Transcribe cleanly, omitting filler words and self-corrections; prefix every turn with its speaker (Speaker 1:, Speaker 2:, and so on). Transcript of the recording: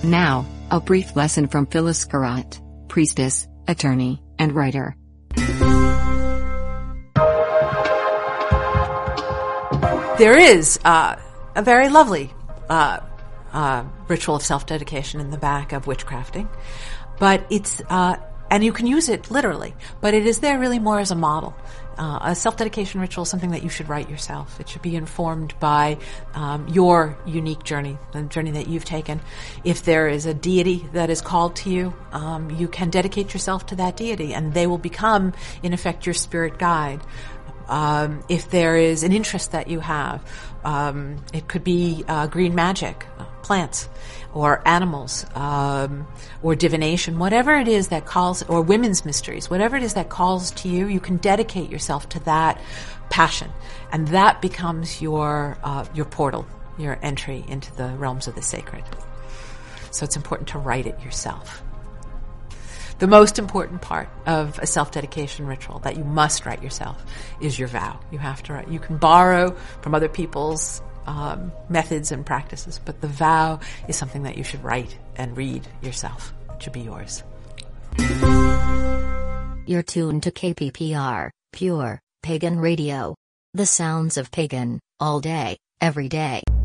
Speaker 1: Now, a brief lesson from Phyllis Curott, priestess, attorney, and writer.
Speaker 2: There is a very lovely ritual of self-dedication in the back of Witchcrafting, but it's and you can use it literally, but it is there really more as a model. A self-dedication ritual is something that you should write yourself. It should be informed by your unique journey, the journey that you've taken. If there is a deity that is called to you, you can dedicate yourself to that deity, and they will become, in effect, your spirit guide. If there is an interest that you have, it could be green magic, plants, or animals, or divination, whatever it is that calls, or women's mysteries, whatever it is that calls to you, you can dedicate yourself to that passion, and that becomes your portal, your entry into the realms of the sacred. So it's important to write it yourself. The most important part of a self-dedication ritual that you must write yourself is your vow. You have to write. You can borrow from other people's methods and practices, but the vow is something that you should write and read yourself. It should be yours.
Speaker 3: You're tuned to KPPR, Pure Pagan Radio. The sounds of pagan, all day, every day.